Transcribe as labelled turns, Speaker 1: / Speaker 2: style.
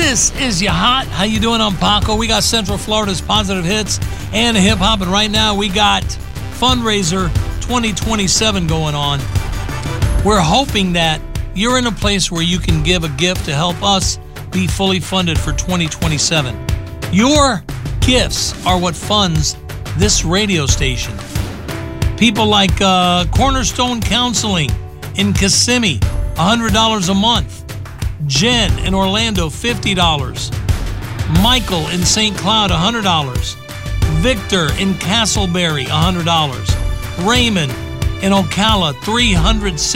Speaker 1: This is Ya Hot. How you doing? I'm Paco. We got Central Florida's positive hits and hip hop, and right now we got Fundraiser 2027 going on. We're hoping that you're in a place where you can give a gift to help us be fully funded for 2027. Your gifts are what funds this radio station. People like Cornerstone Counseling in Kissimmee, $100 a month. Jen in Orlando, $50. Michael in St. Cloud, $100. Victor in Castleberry, $100. Raymond in Ocala, $360.